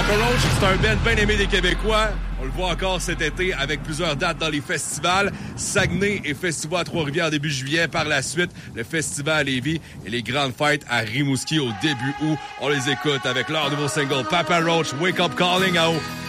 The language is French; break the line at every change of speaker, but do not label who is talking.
Papa Roach, c'est un band bien aimé des Québécois. On le voit encore cet été avec plusieurs dates dans les festivals. Saguenay et Festival à Trois-Rivières début juillet. Par la suite, le Festival à Lévis et les grandes fêtes à Rimouski au début août. On les écoute avec leur nouveau single Papa Roach, Wake Up Calling à haut.